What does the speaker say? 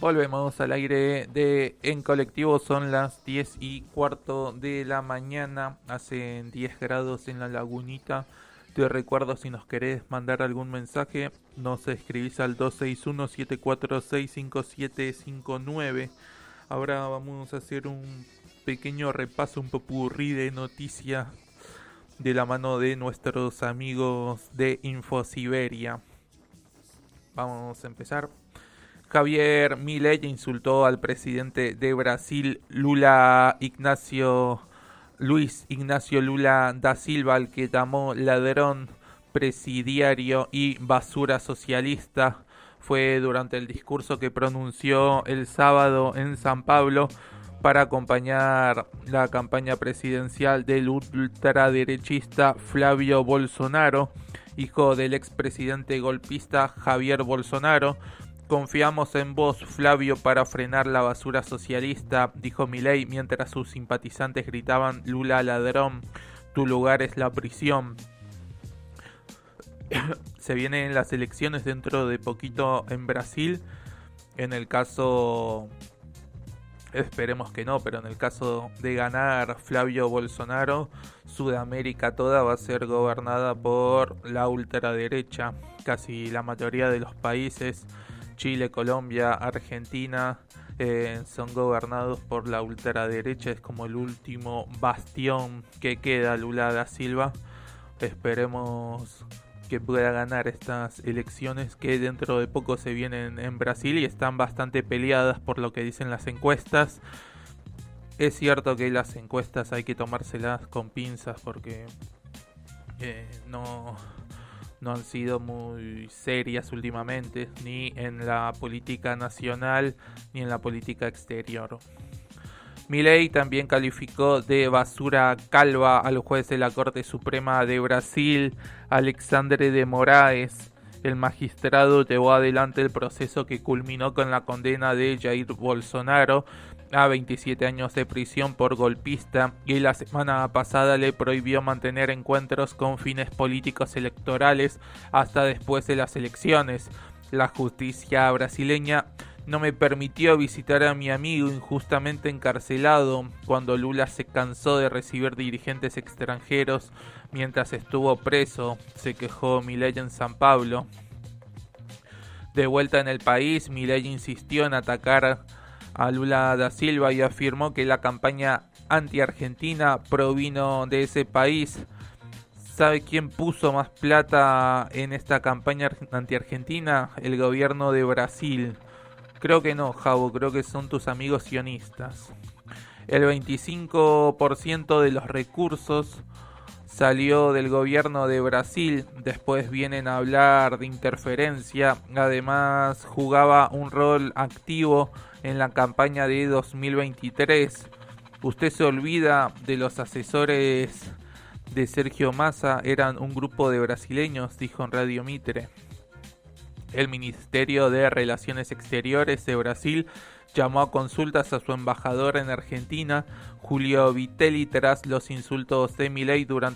Volvemos al aire de En Colectivo, son las 10:15 de la mañana, hacen 10 grados en la lagunita. Te recuerdo, si nos querés mandar algún mensaje, nos escribís al 261-746-5759. Ahora vamos a hacer un pequeño repaso, un popurrí de noticias de la mano de nuestros amigos de Infosiberia. Vamos a empezar. Javier Milei insultó al presidente de Brasil, Luis Ignacio Lula da Silva, al que llamó ladrón presidiario y basura socialista. Fue durante el discurso que pronunció el sábado en San Pablo para acompañar la campaña presidencial del ultraderechista Flavio Bolsonaro, hijo del expresidente golpista Javier Bolsonaro. Confiamos en vos, Flavio, para frenar la basura socialista, dijo Milei mientras sus simpatizantes gritaban: Lula ladrón, tu lugar es la prisión. Se vienen las elecciones dentro de poquito en Brasil. En el caso, esperemos que no, pero en el caso de ganar Flavio Bolsonaro, Sudamérica toda va a ser gobernada por la ultraderecha. Casi la mayoría de los países, Chile, Colombia, Argentina, son gobernados por la ultraderecha. Es como el último bastión que queda Lula da Silva. Esperemos que pueda ganar estas elecciones que dentro de poco se vienen en Brasil y están bastante peleadas por lo que dicen las encuestas. Es cierto que las encuestas hay que tomárselas con pinzas porque no han sido muy serias últimamente, ni en la política nacional ni en la política exterior. Milei también calificó de basura calva al juez de la Corte Suprema de Brasil, Alexandre de Moraes. El magistrado llevó adelante el proceso que culminó con la condena de Jair Bolsonaro a 27 años de prisión por golpista, y la semana pasada le prohibió mantener encuentros con fines políticos electorales hasta después de las elecciones. La justicia brasileña no me permitió visitar a mi amigo injustamente encarcelado cuando Lula se cansó de recibir dirigentes extranjeros mientras estuvo preso, se quejó Milei en San Pablo. De vuelta en el país, Milei insistió en atacar a Lula da Silva y afirmó que la campaña anti-argentina provino de ese país. ¿Sabe quién puso más plata en esta campaña anti-argentina? El gobierno de Brasil. Creo que no, Javo, creo que son tus amigos sionistas. El 25% de los recursos salió del gobierno de Brasil. Después vienen a hablar de interferencia. Además, jugaba un rol activo en la campaña de 2023. Usted se olvida de los asesores de Sergio Massa, eran un grupo de brasileños, dijo en Radio Mitre. El Ministerio de Relaciones Exteriores de Brasil llamó a consultas a su embajador en Argentina, Julio Vitelli, tras los insultos de Milei durante